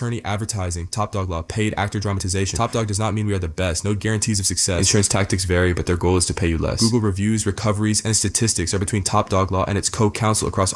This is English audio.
attorney advertising, Top Dog Law, paid actor dramatization. Top Dog does not mean we are the best. No guarantees of success. Insurance tactics vary, but their goal is to pay you less. Google reviews, recoveries, and statistics are between Top Dog Law and its co-counsel across